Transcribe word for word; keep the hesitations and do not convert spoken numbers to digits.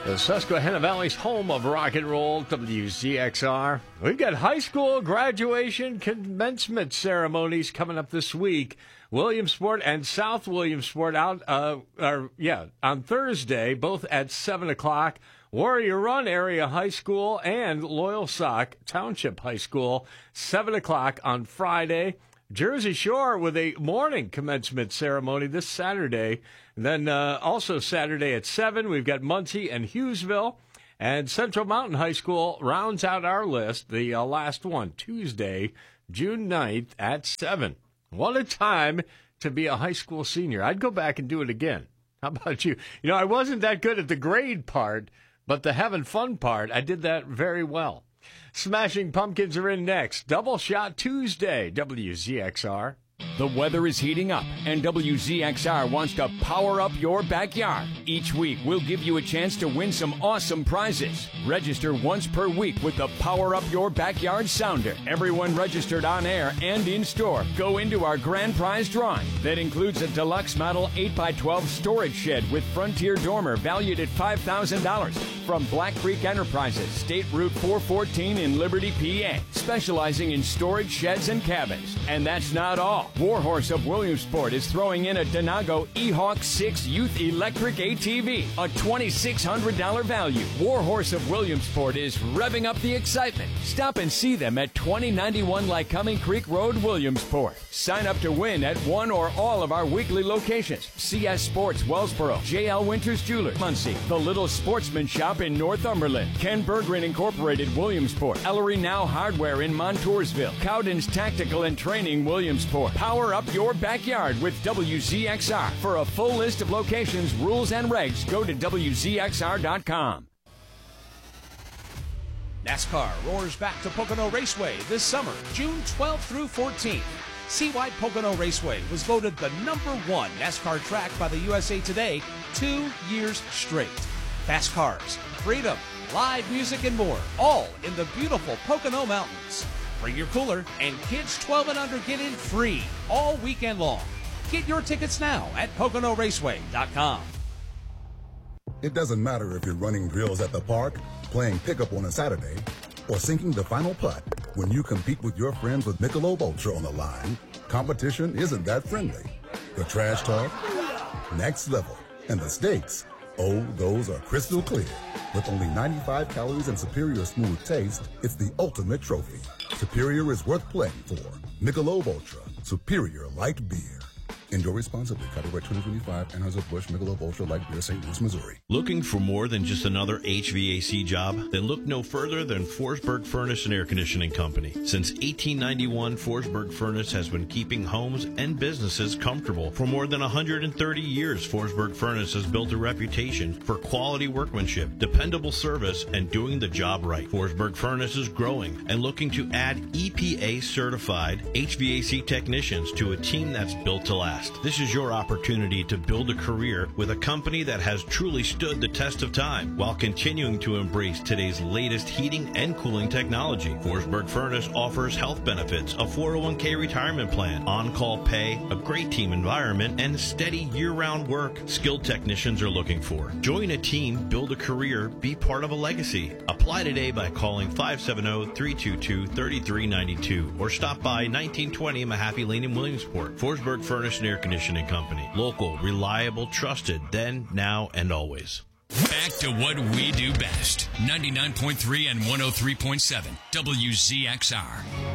The Susquehanna Valley's home of rock and roll, W Z X R. We've got high school graduation commencement ceremonies coming up this week. Williamsport and South Williamsport out, uh, are, yeah, on Thursday, both at seven o'clock. Warrior Run Area High School and Loyalsock Township High School, seven o'clock on Friday. Jersey Shore with a morning commencement ceremony this Saturday. And then uh, also Saturday at seven, we've got Muncie and Hughesville. And Central Mountain High School rounds out our list, the uh, last one, Tuesday, June ninth at seven. What a time to be a high school senior. I'd go back and do it again. How about you? You know, I wasn't that good at the grade part, but the having fun part, I did that very well. Smashing Pumpkins are in next. Double Shot Tuesday, W Z X R. The weather is heating up, and W Z X R wants to power up your backyard. Each week, we'll give you a chance to win some awesome prizes. Register once per week with the Power Up Your Backyard Sounder. Everyone registered on air and in store go into our grand prize drawing. That includes a deluxe model eight by twelve storage shed with Frontier Dormer valued at five thousand dollars from Black Creek Enterprises, State Route four fourteen in Liberty, P A, specializing in storage sheds and cabins. And that's not all. Warhorse of Williamsport is throwing in a Denago E-Hawk six Youth Electric A T V, a twenty-six hundred dollars value. Warhorse of Williamsport is revving up the excitement. Stop and see them at twenty ninety-one Lycoming Creek Road, Williamsport. Sign up to win at one or all of our weekly locations. C S Sports, Wellsboro, J L Winters Jewelers, Muncie, The Little Sportsman Shop in Northumberland, Ken Berggren Incorporated, Williamsport, Ellery Now Hardware in Montoursville, Cowden's Tactical and Training, Williamsport. Power up your backyard with W Z X R. For a full list of locations, rules, and regs, go to W Z X R dot com. NASCAR roars back to Pocono Raceway this summer, June twelfth through fourteenth. Seawide Pocono Raceway was voted the number one NASCAR track by the U S A Today two years straight. Fast cars, freedom, live music, and more, all in the beautiful Pocono Mountains. Bring your cooler, and kids twelve and under get in free all weekend long. Get your tickets now at Pocono Raceway dot com. It doesn't matter if you're running drills at the park, playing pickup on a Saturday, or sinking the final putt. When you compete with your friends with Michelob Ultra on the line, competition isn't that friendly. The trash talk, next level, and the stakes, oh, those are crystal clear. With only ninety-five calories and superior smooth taste, it's the ultimate trophy. Superior is worth playing for. Michelob Ultra, superior light beer. Enjoy responsibly. Copyright twenty twenty-five, Anheuser-Busch Michelob Ultra Light Beer, Saint Louis, Missouri. Looking for more than just another H V A C job? Then look no further than Forsberg Furnace and Air Conditioning Company. Since eighteen ninety-one, Forsberg Furnace has been keeping homes and businesses comfortable. For more than one hundred thirty years, Forsberg Furnace has built a reputation for quality workmanship, dependable service, and doing the job right. Forsberg Furnace is growing and looking to add E P A-certified H V A C technicians to a team that's built to last. This is your opportunity to build a career with a company that has truly stood the test of time while continuing to embrace today's latest heating and cooling technology. Forsberg Furnace offers health benefits, a four oh one k retirement plan, on-call pay, a great team environment, and steady year-round work skilled technicians are looking for. Join a team, build a career, be part of a legacy. Apply today by calling five seven zero, three two two, three three nine two or stop by nineteen twenty Mahaffey Lane in Williamsport. Forsberg Furnace and Air Conditioning Company. Local, reliable, trusted, then, now, and always. Back to what we do best. ninety-nine point three and one oh three point seven W Z X R.